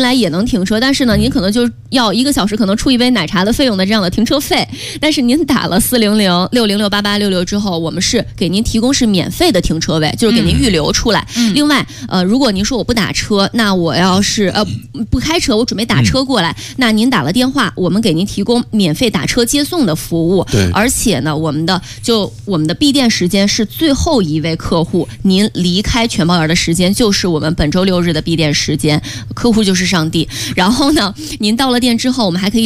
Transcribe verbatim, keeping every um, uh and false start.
来也能停车，但是呢，您可能就要一个小时可能出一杯奶茶的费用的这样的停车费。但是您打了四零零六零六八八六六之后，我们是给您提供是免费的停车位，就是给您预留出来。嗯、另外，呃，如果您说我不打车，那我要是呃不开车，我准备打车过来，嗯、那您打了电话，我们给您提供免费打车接送的服务。 对， 而且呢，我们的就我们的闭店时间是最后一位客户您离开全包园的时间，就是我们本周六日的闭店时间，客户就是上帝。然后呢，您到了店之后，我们还可以